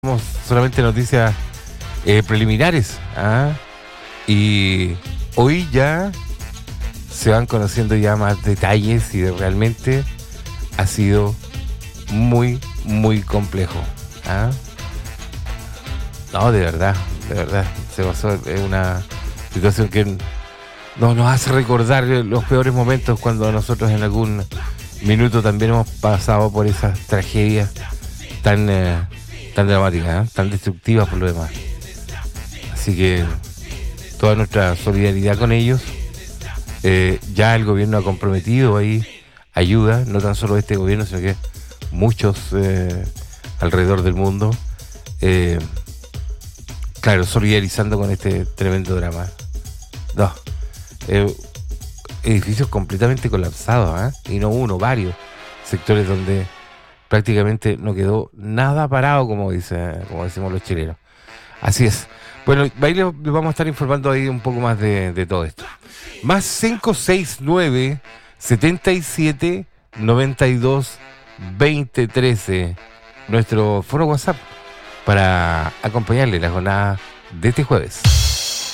Tenemos solamente noticias preliminares, ¿ah? Y hoy ya se van conociendo ya más detalles y realmente ha sido muy complejo, ¿ah? No, de verdad, se pasó. Es una situación que nos hace recordar los peores momentos cuando nosotros en algún minuto también hemos pasado por esas tragedias tan dramáticas, tan destructivas por lo demás. Así que toda nuestra solidaridad con ellos. Ya el gobierno ha comprometido ahí ayuda, no tan solo este gobierno, sino que muchos alrededor del mundo. Claro, solidarizando con este tremendo drama. No, edificios completamente colapsados, y no uno, varios sectores donde prácticamente no quedó nada parado, como decimos los chilenos. Así es. Bueno, ahí les vamos a estar informando ahí un poco más de todo esto. Más 569 77 92 20 13, nuestro foro WhatsApp para acompañarle la jornada de este jueves.